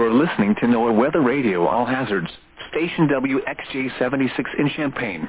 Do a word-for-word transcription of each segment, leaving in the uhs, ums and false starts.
You're listening to NOAA Weather Radio All Hazards, station W X J seventy-six in Champaign.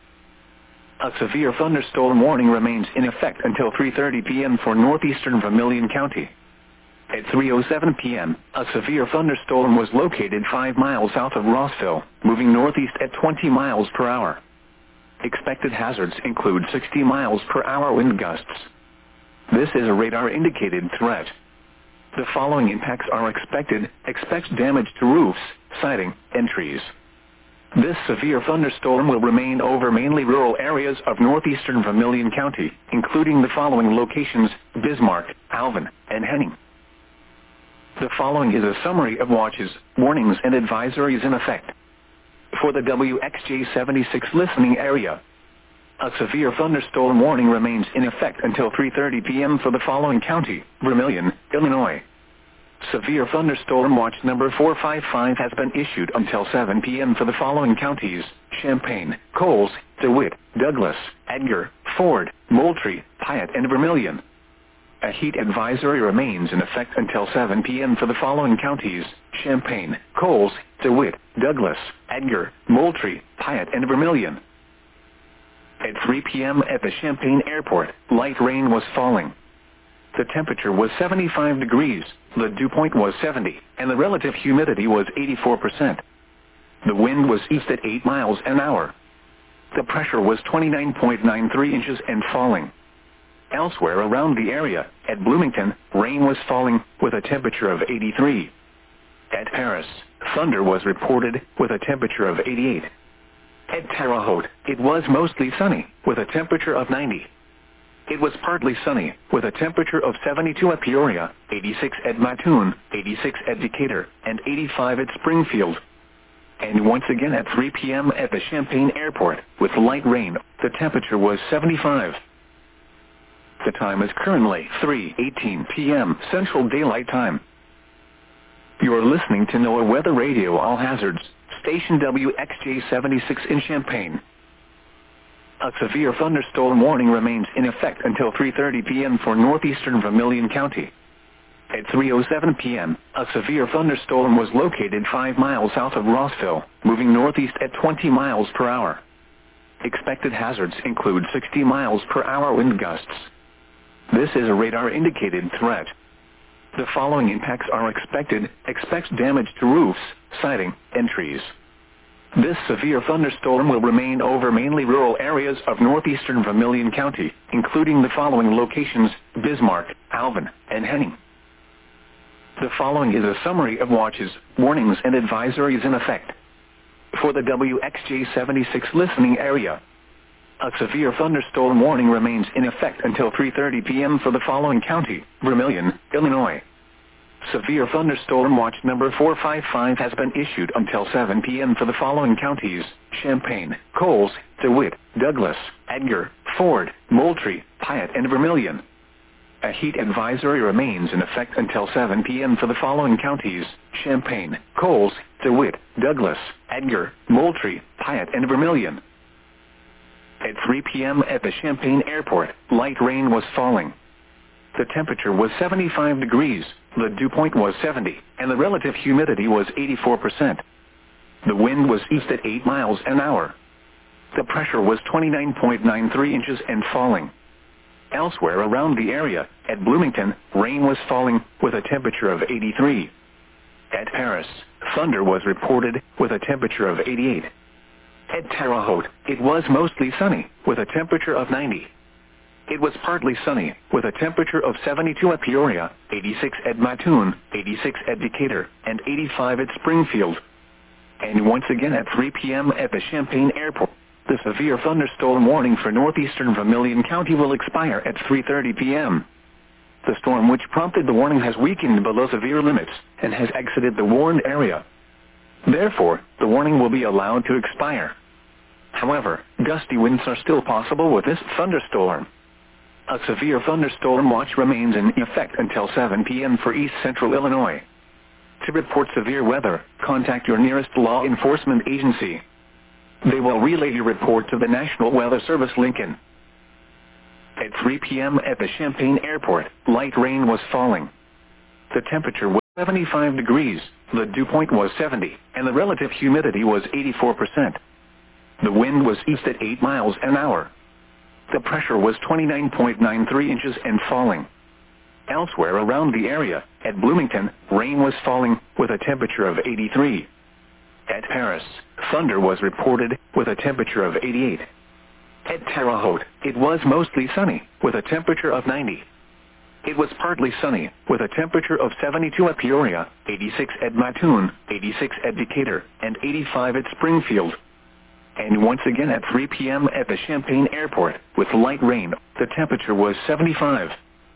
A severe thunderstorm warning remains in effect until three thirty p m for northeastern Vermilion County. At three oh seven p m, a severe thunderstorm was located five miles south of Rossville, moving northeast at twenty miles per hour. Expected hazards include sixty miles per hour wind gusts. This is a radar-indicated threat. The following impacts are expected. Expect damage to roofs, siding, and trees. This severe thunderstorm will remain over mainly rural areas of northeastern Vermilion County, including the following locations: Bismarck, Alvin, and Henning. The following is a summary of watches, warnings, and advisories in effect. For the W X J seventy-six listening area, a severe thunderstorm warning remains in effect until three thirty p m for the following county: Vermilion, Illinois. Severe thunderstorm watch number four five five has been issued until seven p m for the following counties: Champaign, Coles, DeWitt, Douglas, Edgar, Ford, Moultrie, Piatt, and Vermilion. A heat advisory remains in effect until seven p m for the following counties: Champaign, Coles, DeWitt, Douglas, Edgar, Moultrie, Piatt, and Vermilion. At three p m at the Champaign Airport, light rain was falling. The temperature was seventy-five degrees, the dew point was seventy, and the relative humidity was eighty-four percent. The wind was east at eight miles an hour. The pressure was twenty-nine point nine three inches and falling. Elsewhere around the area, at Bloomington, rain was falling, with a temperature of eighty-three. At Paris, thunder was reported, with a temperature of eighty-eight. At Terre Haute, it was mostly sunny, with a temperature of ninety. It was partly sunny, with a temperature of seventy-two at Peoria, eighty-six at Mattoon, eighty-six at Decatur, and eighty-five at Springfield. And once again at three p m at the Champaign Airport, with light rain, the temperature was seventy-five. The time is currently three eighteen p m Central Daylight Time. You are listening to NOAA Weather Radio All Hazards, station W X J seventy-six in Champaign. A severe thunderstorm warning remains in effect until three thirty p m for northeastern Vermilion County. At three oh seven p m, a severe thunderstorm was located five miles south of Rossville, moving northeast at twenty miles per hour. Expected hazards include sixty miles per hour wind gusts. This is a radar-indicated threat. The following impacts are expected. Expect damage to roofs, siding, and trees. This severe thunderstorm will remain over mainly rural areas of northeastern Vermilion County, including the following locations: Bismarck, Alvin, and Henning. The following is a summary of watches, warnings, and advisories in effect. For the W X J seventy-six listening area, a severe thunderstorm warning remains in effect until three thirty p m for the following county: Vermilion, Illinois. Severe thunderstorm watch number four five five has been issued until seven p m for the following counties: Champaign, Coles, DeWitt, Douglas, Edgar, Ford, Moultrie, Piatt, and Vermilion. A heat advisory remains in effect until seven p m for the following counties: Champaign, Coles, DeWitt, Douglas, Edgar, Moultrie, Piatt, and Vermilion. At three p m at the Champaign Airport, light rain was falling. The temperature was seventy-five degrees, the dew point was seventy, and the relative humidity was eighty-four percent. The wind was east at eight miles an hour. The pressure was twenty-nine point nine three inches and falling. Elsewhere around the area, at Bloomington, rain was falling, with a temperature of eighty-three. At Paris, thunder was reported, with a temperature of eighty-eight. At Terre Haute, it was mostly sunny, with a temperature of ninety. It was partly sunny, with a temperature of seventy-two at Peoria, eighty-six at Mattoon, eighty-six at Decatur, and eighty-five at Springfield. And once again at three p m at the Champaign Airport, the severe thunderstorm warning for northeastern Vermilion County will expire at three thirty p m The storm which prompted the warning has weakened below severe limits and has exited the warned area. Therefore, the warning will be allowed to expire. However, gusty winds are still possible with this thunderstorm. A severe thunderstorm watch remains in effect until seven p m for East Central Illinois. To report severe weather, contact your nearest law enforcement agency. They will relay your report to the National Weather Service, Lincoln. At three p m at the Champaign Airport, light rain was falling. The temperature was seventy-five degrees, The dew point was seventy, and the relative humidity was eighty-four percent. The wind was east at eight miles an hour. The pressure was twenty-nine point nine three inches and falling. Elsewhere around the area, at Bloomington, rain was falling, with a temperature of eighty-three. At Paris, thunder was reported, with a temperature of eighty-eight. At Terre Haute, it was mostly sunny, with a temperature of ninety. It was partly sunny, with a temperature of seventy-two at Peoria, eighty-six at Mattoon, eighty-six at Decatur, and eighty-five at Springfield. And once again at three p m at the Champaign Airport, with light rain, the temperature was seventy-five.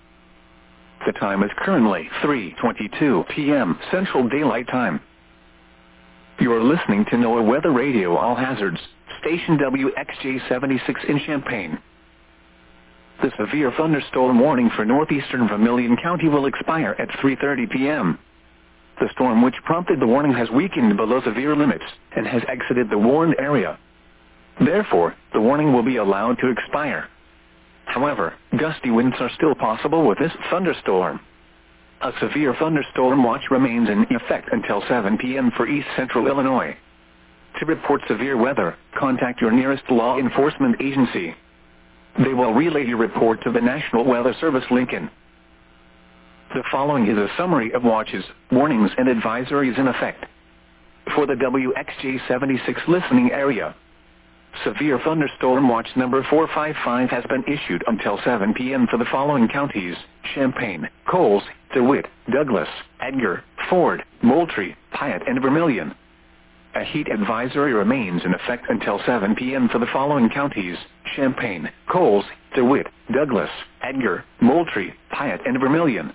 The time is currently three twenty-two p m Central Daylight Time. You are listening to NOAA Weather Radio All Hazards, Station W X J seventy-six in Champaign. The severe thunderstorm warning for northeastern Vermilion County will expire at three thirty p m The storm which prompted the warning has weakened below severe limits and has exited the warned area. Therefore, the warning will be allowed to expire. However, gusty winds are still possible with this thunderstorm. A severe thunderstorm watch remains in effect until seven p m for east central Illinois. To report severe weather, contact your nearest law enforcement agency. They will relay your report to the National Weather Service Lincoln. The following is a summary of watches, warnings and advisories in effect. For the W X J seventy-six listening area, severe thunderstorm watch number four five five has been issued until seven p m for the following counties: Champaign, Coles, DeWitt, Douglas, Edgar, Ford, Moultrie, Piatt, and Vermilion. A heat advisory remains in effect until seven p m for the following counties: Champaign, Coles, DeWitt, Douglas, Edgar, Moultrie, Piatt, and Vermilion.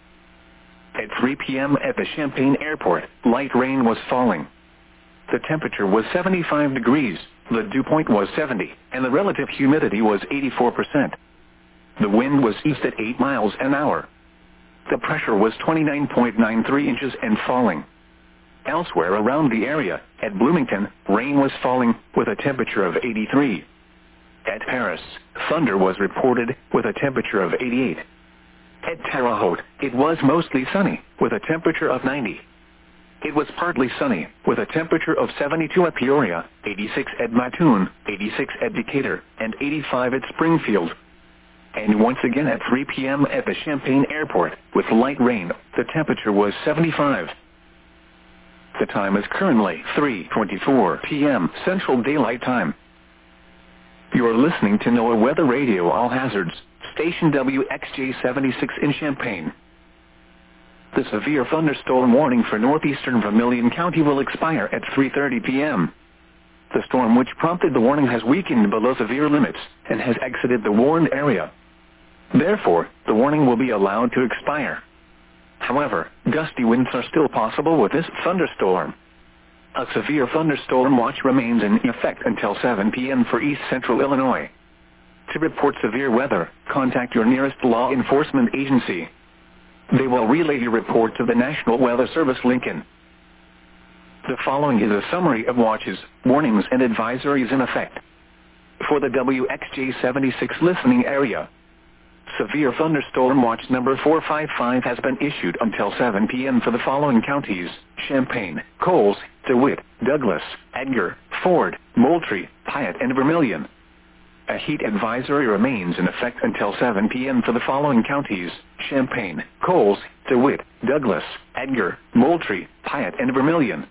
At three p m at the Champaign Airport, light rain was falling. The temperature was seventy-five degrees, the dew point was seventy, and the relative humidity was eighty-four percent. The wind was east at eight miles an hour. The pressure was twenty-nine point nine three inches and falling. Elsewhere around the area, at Bloomington, rain was falling, with a temperature of eighty-three. At Paris, thunder was reported, with a temperature of eighty-eight. At Terre Haute, it was mostly sunny, with a temperature of ninety. It was partly sunny, with a temperature of seventy-two at Peoria, eighty-six at Mattoon, eighty-six at Decatur, and eighty-five at Springfield. And once again at three p m at the Champaign Airport, with light rain, the temperature was seventy-five. The time is currently three twenty-four p m Central Daylight Time. You are listening to NOAA Weather Radio All Hazards, Station W X J seventy-six in Champaign. The severe thunderstorm warning for northeastern Vermilion County will expire at three thirty p m The storm which prompted the warning has weakened below severe limits and has exited the warned area. Therefore, the warning will be allowed to expire. However, gusty winds are still possible with this thunderstorm. A severe thunderstorm watch remains in effect until seven p m for east central Illinois. To report severe weather, contact your nearest law enforcement agency. They will relay your report to the National Weather Service Lincoln. The following is a summary of watches, warnings and advisories in effect. For the W X J seventy-six listening area, severe thunderstorm watch number four five five has been issued until seven p m for the following counties: Champaign, Coles, DeWitt, Douglas, Edgar, Ford, Moultrie, Piatt, and Vermilion. A heat advisory remains in effect until seven p m for the following counties: Champaign, Coles, DeWitt, Douglas, Edgar, Moultrie, Piatt, and Vermilion.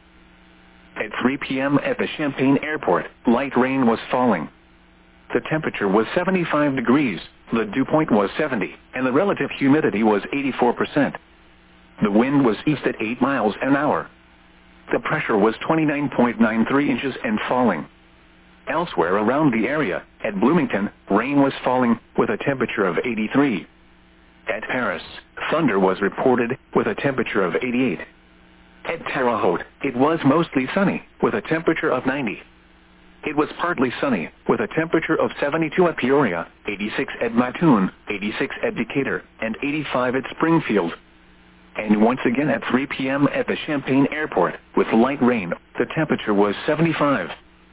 At three p m at the Champaign Airport, light rain was falling. The temperature was seventy-five degrees, the dew point was seventy, and the relative humidity was eighty-four percent. The wind was east at eight miles an hour. The pressure was twenty-nine point nine three inches and falling. Elsewhere around the area, at Bloomington, rain was falling, with a temperature of eighty-three. At Paris, thunder was reported, with a temperature of eighty-eight. At Terre Haute, it was mostly sunny, with a temperature of ninety. It was partly sunny, with a temperature of seventy-two at Peoria, eighty-six at Mattoon, eighty-six at Decatur, and eighty-five at Springfield. And once again at three p m at the Champaign Airport, with light rain, the temperature was seventy-five.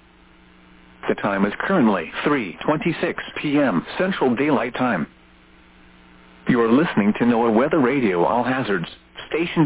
The time is currently three twenty-six p m Central Daylight Time. You are listening to NOAA Weather Radio All Hazards, Station